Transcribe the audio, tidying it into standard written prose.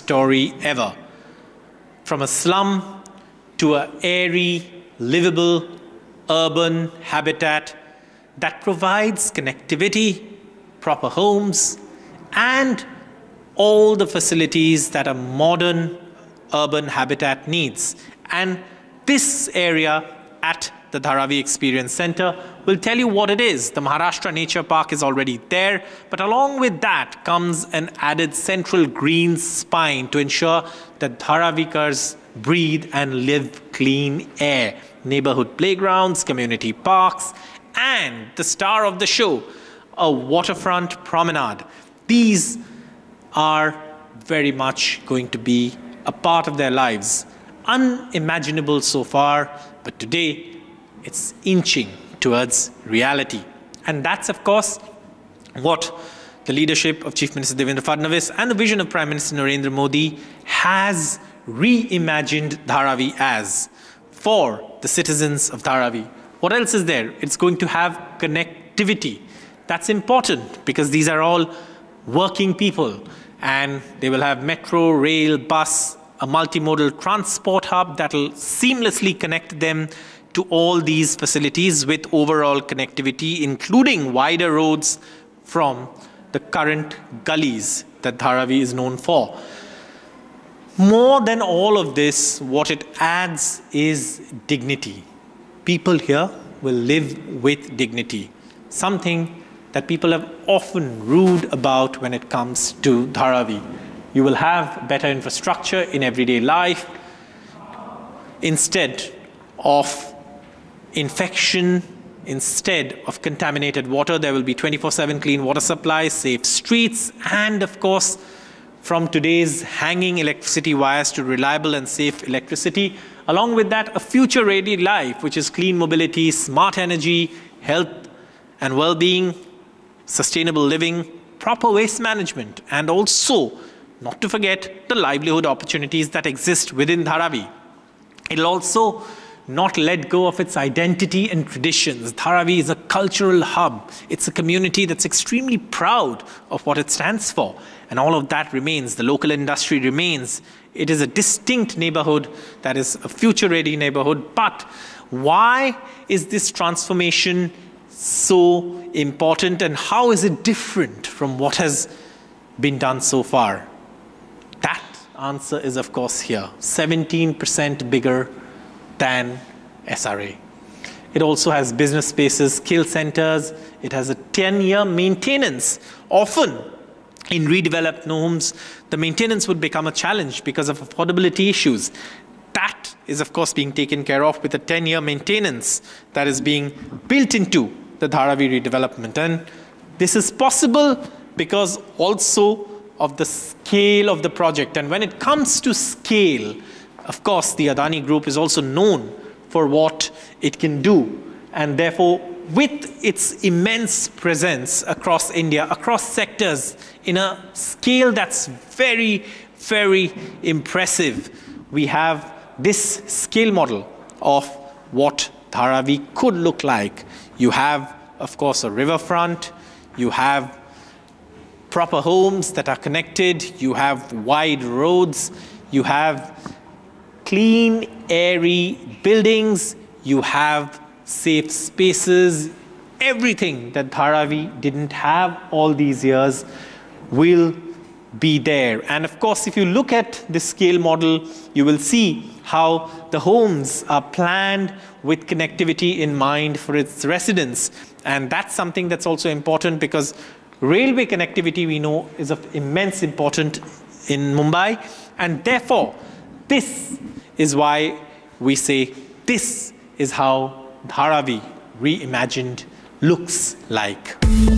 story ever. From a slum to an airy, livable, urban habitat that provides connectivity, proper homes, and all the facilities that a modern urban habitat needs. And this area at the Dharavi Experience Center will tell you what it is. The Maharashtra Nature Park is already there, but along with that comes an added central green spine to ensure that Dharavikars breathe and live clean air. Neighborhood playgrounds, community parks, and the star of the show, a waterfront promenade. These are very much going to be a part of their lives. Unimaginable so far, but today it's inching towards reality. And that's, of course, what the leadership of Chief Minister Devendra Fadnavis and the vision of Prime Minister Narendra Modi has reimagined Dharavi as for the citizens of Dharavi. What else is there? It's going to have connectivity. That's important because these are all working people, and they will have metro, rail, bus, a multimodal transport hub that will seamlessly connect them to all these facilities with overall connectivity, including wider roads from the current gullies that Dharavi is known for. More than all of this, what it adds is dignity. People here will live with dignity, something that people have often rued about when it comes to Dharavi. You will have better infrastructure in everyday life. Instead of infection, instead of contaminated water, there will be 24/7 clean water supply, safe streets, and of course, from today's hanging electricity wires to reliable and safe electricity. Along with that, a future-ready life, which is clean mobility, smart energy, health and well-being, sustainable living, proper waste management, and also, not to forget, the livelihood opportunities that exist within Dharavi. It'll also not let go of its identity and traditions. Dharavi is a cultural hub. It's a community that's extremely proud of what it stands for. And all of that remains. The local industry remains. It is a distinct neighborhood that is a future-ready neighborhood. But why is this transformation so important, and how is it different from what has been done so far? That answer is, of course, here. 17% bigger than SRA. It also has business spaces, skill centers. It has a 10-year maintenance. Often in redeveloped homes, the maintenance would become a challenge because of affordability issues. That is, of course, being taken care of with a 10-year maintenance that is being built into the Dharavi redevelopment. And this is possible because also of the scale of the project. And when it comes to scale, of course, the Adani Group is also known for what it can do. And therefore, with its immense presence across India, across sectors, in a scale that's very, very impressive, we have this scale model of what Dharavi could look like. You have, of course, a riverfront. You have proper homes that are connected. You have wide roads. You have clean, airy buildings, you have safe spaces. Everything that Dharavi didn't have all these years will be there. And of course, if you look at the scale model, you will see how the homes are planned with connectivity in mind for its residents. And that's something that's also important because railway connectivity, we know, is of immense importance in Mumbai. And therefore, this is why we say this is how Dharavi reimagined looks like.